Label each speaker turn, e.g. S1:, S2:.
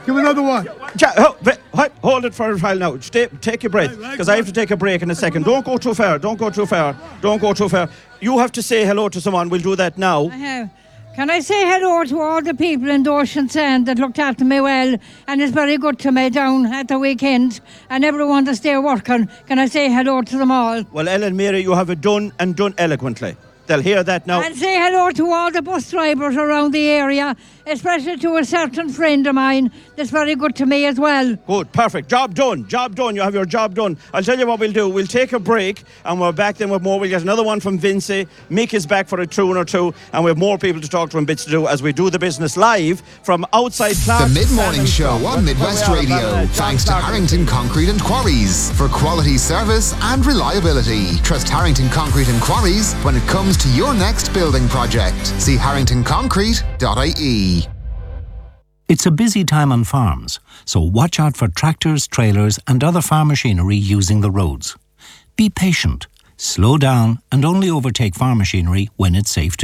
S1: Give another one.
S2: Hold it for a while now. Take your breath, because I have to take a break in a second. Don't go too far. You have to say hello to someone. We'll do that now.
S3: I have. Can I say hello to all the people in the Ocean Sand that looked after me well and is very good to me down at the weekend, and everyone that's there working? Can I say hello to them all?
S2: Well, Ellen Mary, you have it done and done eloquently. They'll hear that now.
S3: And say hello to all the bus drivers around the area, especially to a certain friend of mine that's very good to me as well.
S2: Good, perfect. Job done. You have your job done. I'll tell you what we'll do. We'll take a break and we're back then with more. We'll get another one from Vincy. Mick is back for a tune or two, and we have more people to talk to and bits to do as we do the business live from outside Clark's.
S4: The Mid-Morning Show on Midwest Radio. Thanks to Harrington Concrete and Quarries for quality service and reliability. Trust Harrington Concrete and Quarries when it comes to your next building project. See harringtonconcrete.ie.
S5: It's a busy time on farms, so watch out for tractors, trailers and other farm machinery using the roads. Be patient, slow down and only overtake farm machinery when it's safe to